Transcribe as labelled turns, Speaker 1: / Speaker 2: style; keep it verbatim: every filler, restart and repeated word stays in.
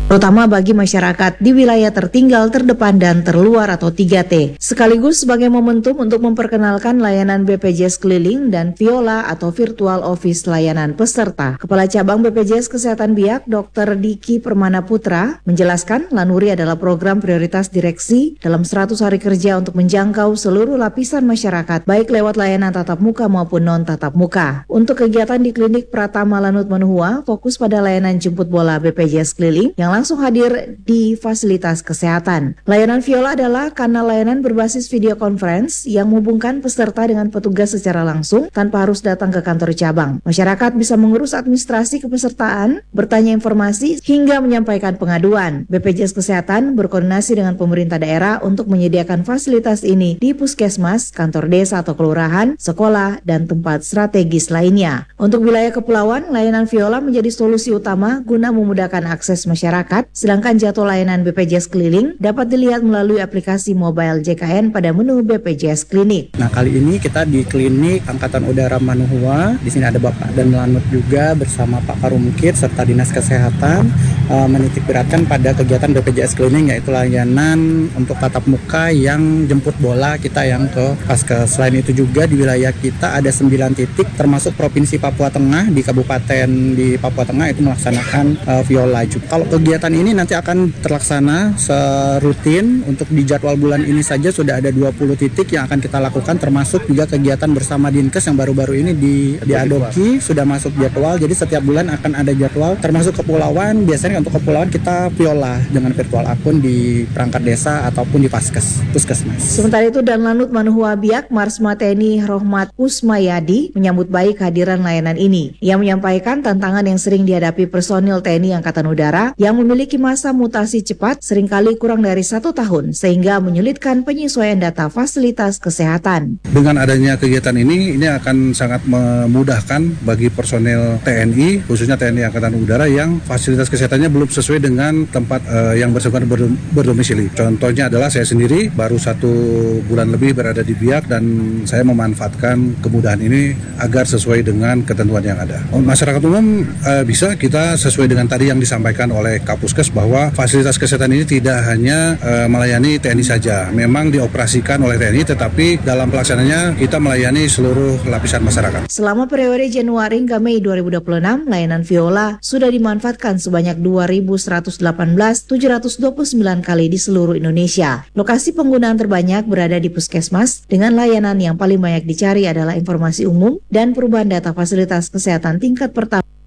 Speaker 1: terutama bagi masyarakat di wilayah tertinggal, terdepan, dan terluar atau tiga T, sekaligus sebagai momentum untuk memperkenalkan layanan B P J S Keliling dan Viola atau Virtual Office Layanan Peserta. Kepala Cabang B P J S Kesehatan Biak, Dokter Diki Permana Putra, menjelaskan Lanuri adalah program prioritas direksi dalam seratus hari kerja untuk menjangkau seluruh lapisan masyarakat, baik lewat layanan tatap muka maupun non-tatap muka. Untuk kegiatan di Klinik Pratama Lanut Manuhua, fokus pada layanan jemput bola B P J S Keliling yang langsung hadir di fasilitas kesehatan. Layanan Viola adalah kanal layanan berbasis video conference yang menghubungkan peserta dengan petugas secara langsung tanpa harus datang ke kantor cabang. Masyarakat bisa mengurus administrasi kepesertaan, bertanya informasi, hingga menyampaikan pengaduan. B P J S Kesehatan berkoordinasi dengan pemerintah daerah untuk menyediakan fasilitas ini di puskesmas, kantor desa atau kelurahan, sekolah, dan tempat strategis lainnya. Untuk wilayah kepulauan, layanan Viola menjadi solusi utama guna memudahkan akses masyarakat, sedangkan jadwal layanan B P J S Keliling dapat dilihat melalui aplikasi mobile J K N pada menu B P J S Klinik.
Speaker 2: Nah, kali ini kita di Klinik Angkatan Udara Manuhua. Di sini ada Bapak Dan Lanut juga bersama Pak Karumkit serta Dinas Kesehatan uh, menitik beratkan pada kegiatan B P J S Keliling, yaitu layanan untuk tatap muka yang jemput bola kita yang ke Paskes. Selain itu juga di wilayah kita ada sembilan titik termasuk Provinsi Papua Tengah, di Kabupaten di Papua Tengah itu melaksanakan uh, Viola juga. Kalau kegiatan ini nanti akan terlaksana serutin, untuk di jadwal bulan ini saja sudah ada dua puluh titik yang akan kita lakukan, termasuk juga kegiatan bersama Dinkes yang baru-baru ini di diadopsi sudah masuk jadwal. Jadi setiap bulan akan ada jadwal, termasuk kepulauan. Biasanya untuk kepulauan kita Viola dengan virtual akun di perangkat desa ataupun di Paskes, Puskesmas.
Speaker 1: Sementara itu Dan Lanut Manuhua Biak Marsma Teni Rohmat Kusmayadi menyambut baik kehadiran layanan ini. Ia menyampaikan tantangan yang sering dihadapi personil T N I Angkatan Udara yang memiliki masa mutasi cepat seringkali kurang dari satu tahun, sehingga menyulitkan penyesuaian data fasilitas kesehatan.
Speaker 3: Dengan adanya kegiatan ini, ini akan sangat memudahkan bagi personel T N I, khususnya T N I Angkatan Udara yang fasilitas kesehatannya belum sesuai dengan tempat uh, yang bersangkutan berdomisili. Contohnya adalah saya sendiri baru satu bulan lebih berada di Biak dan saya memanfaatkan kemudahan ini agar sesuai dengan ketentuan yang ada. Masyarakat umum uh, bisa kita sesuai dengan tadi yang disampaikan oleh Kapuskes bahwa fasilitas kesehatan ini tidak hanya uh, melayani T N I saja. Memang dioperasikan oleh T N I, tetapi dalam pelaksananya kita melayani seluruh lapisan masyarakat.
Speaker 1: Selama periode Januari hingga Mei dua ribu dua puluh enam, layanan Viola sudah dimanfaatkan sebanyak dua ribu seratus delapan belas tujuh ratus dua puluh sembilan kali di seluruh Indonesia. Lokasi penggunaan terbanyak berada di puskesmas, dengan layanan yang paling banyak dicari adalah informasi umum dan perubahan data fasilitas kesehatan tingkat pertama.